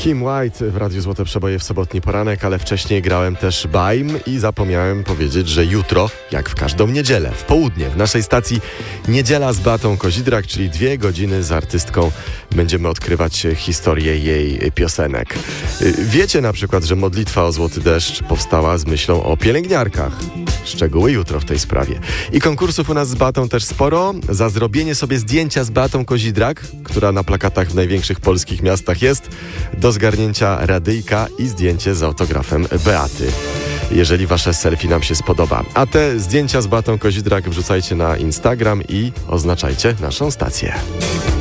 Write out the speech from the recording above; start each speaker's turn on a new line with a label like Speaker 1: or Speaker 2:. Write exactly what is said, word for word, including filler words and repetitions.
Speaker 1: Kim White w Radiu Złote Przeboje w sobotni poranek, ale wcześniej grałem też Baim i zapomniałem powiedzieć, że jutro, jak w każdą niedzielę, w południe w naszej stacji Niedziela z Beatą Kozidrak, czyli dwie godziny z artystką będziemy odkrywać historię jej piosenek. Wiecie na przykład, że modlitwa o złoty deszcz powstała z myślą o pielęgniarkach. Szczegóły jutro w tej sprawie. I konkursów u nas z Beatą też sporo. Za zrobienie sobie zdjęcia z Beatą Kozidrak, która na plakatach w największych polskich miastach jest, do zgarnięcia radyjka i zdjęcie z autografem Beaty, jeżeli wasze selfie nam się spodoba. A te zdjęcia z Beatą Kozidrak wrzucajcie na Instagram i oznaczajcie naszą stację.